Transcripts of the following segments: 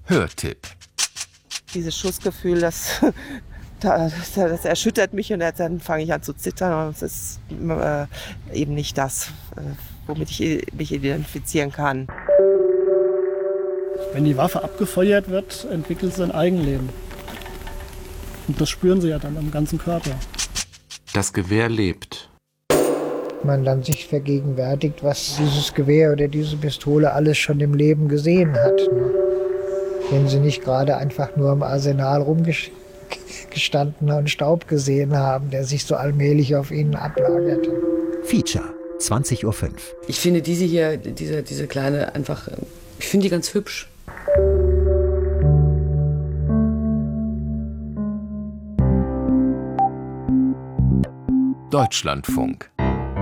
Hörtipp. Dieses Schussgefühl, das erschüttert mich und dann fange ich an zu zittern. Und es ist eben nicht das, womit ich mich identifizieren kann. Wenn die Waffe abgefeuert wird, entwickelt sie ein Eigenleben. Und das spüren sie ja dann am ganzen Körper. Das Gewehr lebt. Man dann sich vergegenwärtigt, was dieses Gewehr oder diese Pistole alles schon im Leben gesehen hat. Ne? Wenn sie nicht gerade einfach nur im Arsenal rumgestanden und Staub gesehen haben, der sich so allmählich auf ihnen ablagerte. Feature, 20:05 Uhr. Ich finde diese hier, diese kleine einfach, ich finde die ganz hübsch. Deutschlandfunk.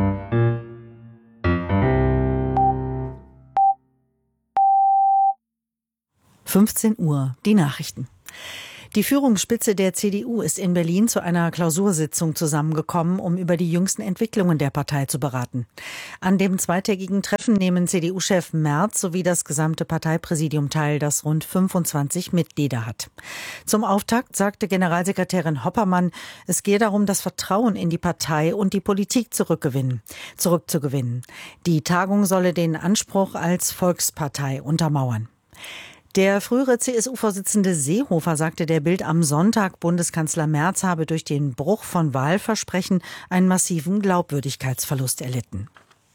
Uhr, die Nachrichten. Die Führungsspitze der CDU ist in Berlin zu einer Klausursitzung zusammengekommen, um über die jüngsten Entwicklungen der Partei zu beraten. An dem zweitägigen Treffen nehmen CDU-Chef Merz sowie das gesamte Parteipräsidium teil, das rund 25 Mitglieder hat. Zum Auftakt sagte Generalsekretärin Hoppermann, es gehe darum, das Vertrauen in die Partei und die Politik zurückzugewinnen. Die Tagung solle den Anspruch als Volkspartei untermauern. Der frühere CSU-Vorsitzende Seehofer sagte der Bild am Sonntag, Bundeskanzler Merz habe durch den Bruch von Wahlversprechen einen massiven Glaubwürdigkeitsverlust erlitten.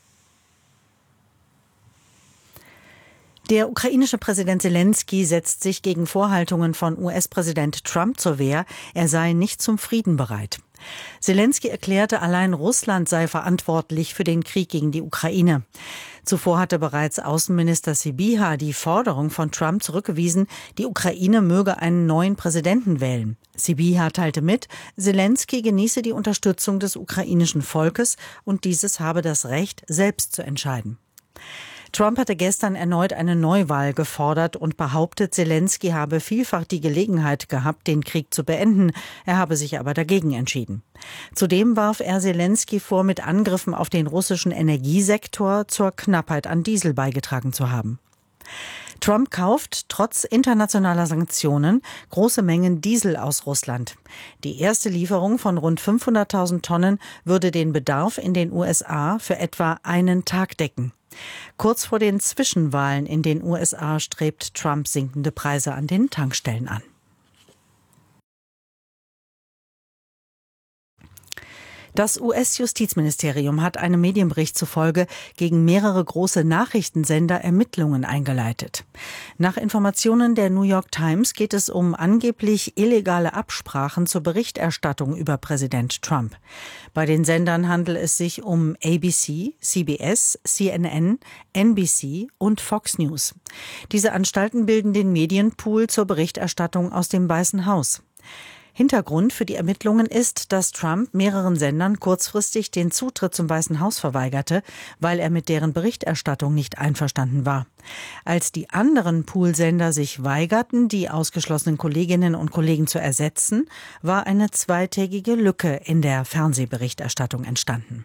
Der ukrainische Präsident Selenskyj setzt sich gegen Vorhaltungen von US-Präsident Trump zur Wehr, er sei nicht zum Frieden bereit. Selenskyj erklärte, allein Russland sei verantwortlich für den Krieg gegen die Ukraine. Zuvor hatte bereits Außenminister Sybiha die Forderung von Trump zurückgewiesen, die Ukraine möge einen neuen Präsidenten wählen. Sybiha teilte mit, Selenskyj genieße die Unterstützung des ukrainischen Volkes und dieses habe das Recht, selbst zu entscheiden. Trump hatte gestern erneut eine Neuwahl gefordert und behauptet, Selenskyj habe vielfach die Gelegenheit gehabt, den Krieg zu beenden. Er habe sich aber dagegen entschieden. Zudem warf er Selenskyj vor, mit Angriffen auf den russischen Energiesektor zur Knappheit an Diesel beigetragen zu haben. Trump kauft trotz internationaler Sanktionen große Mengen Diesel aus Russland. Die erste Lieferung von rund 500.000 Tonnen würde den Bedarf in den USA für etwa einen Tag decken. Kurz vor den Zwischenwahlen in den USA strebt Trump sinkende Preise an den Tankstellen an. Das US-Justizministerium hat einem Medienbericht zufolge gegen mehrere große Nachrichtensender Ermittlungen eingeleitet. Nach Informationen der New York Times geht es um angeblich illegale Absprachen zur Berichterstattung über Präsident Trump. Bei den Sendern handelt es sich um ABC, CBS, CNN, NBC und Fox News. Diese Anstalten bilden den Medienpool zur Berichterstattung aus dem Weißen Haus. Hintergrund für die Ermittlungen ist, dass Trump mehreren Sendern kurzfristig den Zutritt zum Weißen Haus verweigerte, weil er mit deren Berichterstattung nicht einverstanden war. Als die anderen Poolsender sich weigerten, die ausgeschlossenen Kolleginnen und Kollegen zu ersetzen, war eine zweitägige Lücke in der Fernsehberichterstattung entstanden.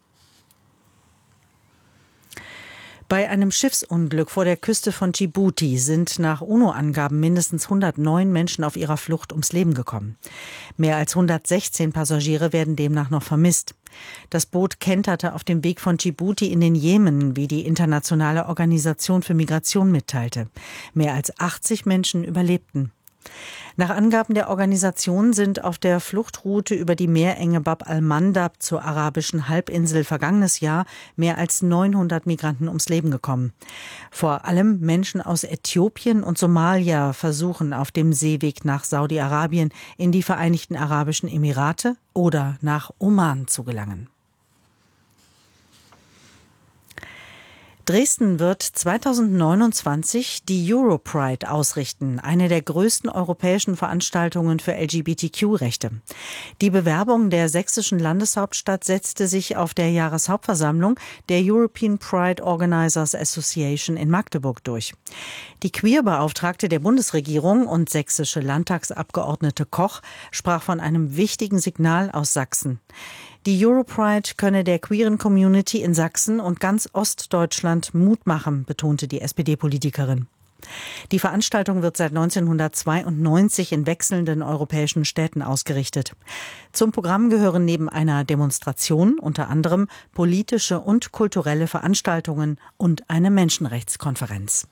Bei einem Schiffsunglück vor der Küste von Dschibuti sind nach UNO-Angaben mindestens 109 Menschen auf ihrer Flucht ums Leben gekommen. Mehr als 116 Passagiere werden demnach noch vermisst. Das Boot kenterte auf dem Weg von Dschibuti in den Jemen, wie die Internationale Organisation für Migration mitteilte. Mehr als 80 Menschen überlebten. Nach Angaben der Organisation sind auf der Fluchtroute über die Meerenge Bab al-Mandab zur arabischen Halbinsel vergangenes Jahr mehr als 900 Migranten ums Leben gekommen. Vor allem Menschen aus Äthiopien und Somalia versuchen auf dem Seeweg nach Saudi-Arabien in die Vereinigten Arabischen Emirate oder nach Oman zu gelangen. Dresden wird 2029 die Europride ausrichten, eine der größten europäischen Veranstaltungen für LGBTQ-Rechte. Die Bewerbung der sächsischen Landeshauptstadt setzte sich auf der Jahreshauptversammlung der European Pride Organizers Association in Magdeburg durch. Die Queer-Beauftragte der Bundesregierung und sächsische Landtagsabgeordnete Koch sprach von einem wichtigen Signal aus Sachsen. Die Europride könne der queeren Community in Sachsen und ganz Ostdeutschland Mut machen, betonte die SPD-Politikerin. Die Veranstaltung wird seit 1992 in wechselnden europäischen Städten ausgerichtet. Zum Programm gehören neben einer Demonstration unter anderem politische und kulturelle Veranstaltungen und eine Menschenrechtskonferenz.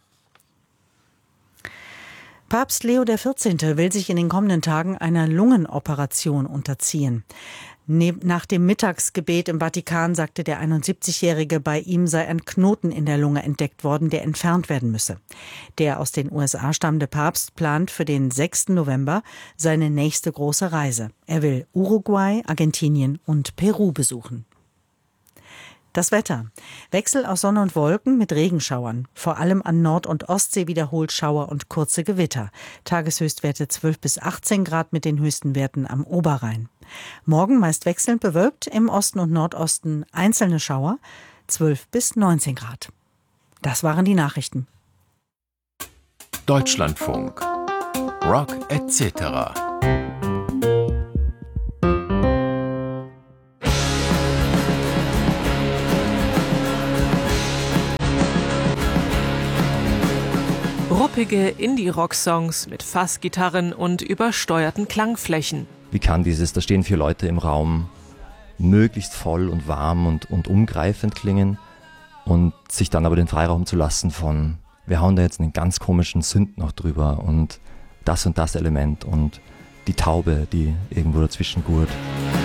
Papst Leo XIV. Will sich in den kommenden Tagen einer Lungenoperation unterziehen. Nach dem Mittagsgebet im Vatikan sagte der 71-Jährige, bei ihm sei ein Knoten in der Lunge entdeckt worden, der entfernt werden müsse. Der aus den USA stammende Papst plant für den 6. November seine nächste große Reise. Er will Uruguay, Argentinien und Peru besuchen. Das Wetter. Wechsel aus Sonne und Wolken mit Regenschauern. Vor allem an Nord- und Ostsee wiederholt Schauer und kurze Gewitter. Tageshöchstwerte 12 bis 18 Grad mit den höchsten Werten am Oberrhein. Morgen meist wechselnd bewölkt, im Osten und Nordosten einzelne Schauer, 12 bis 19 Grad. Das waren die Nachrichten. Deutschlandfunk. Rock etc. Ruppige Indie-Rock-Songs mit Fassgitarren und übersteuerten Klangflächen. Wie kann dieses, da stehen 4 Leute im Raum, möglichst voll und warm und umgreifend klingen und sich dann aber den Freiraum zu lassen von, wir hauen da jetzt einen ganz komischen Synth noch drüber und das Element und die Taube, die irgendwo dazwischen gurt.